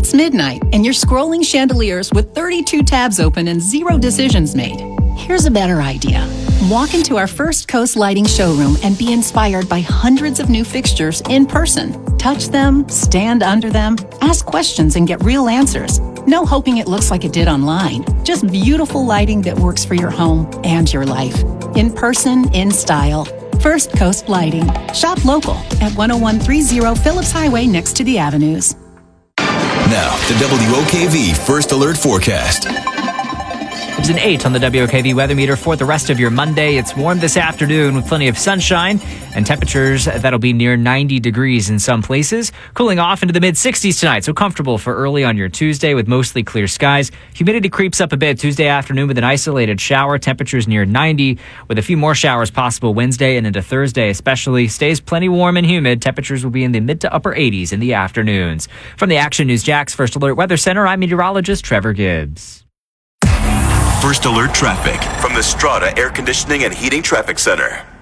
It's midnight, and you're scrolling chandeliers with 32 tabs open and 0 decisions made. Here's a better idea. Walk into our First Coast Lighting showroom and be inspired by hundreds of new fixtures in person. Touch them, stand under them, ask questions, and get real answers. No hoping it looks like it did online. Just beautiful lighting that works for your home and your life. In person, in style. First Coast Lighting. Shop local at 10130 Phillips Highway next to the Avenues. Now, the WOKV First Alert Forecast. It's an 8 on the WOKV weather meter for the rest of your Monday. It's warm this afternoon with plenty of sunshine and temperatures that'll be near 90 degrees in some places. Cooling off into the mid-60s tonight, so comfortable for early on your Tuesday with mostly clear skies. Humidity creeps up a bit Tuesday afternoon with an isolated shower. Temperatures near 90 with a few more showers possible Wednesday and into Thursday especially. Stays plenty warm and humid. Temperatures will be in the mid to upper 80s in the afternoons. From the Action News Jax First Alert Weather Center, I'm meteorologist Trevor Gibbs. First Alert Traffic from the Strata Air Conditioning and Heating Traffic Center.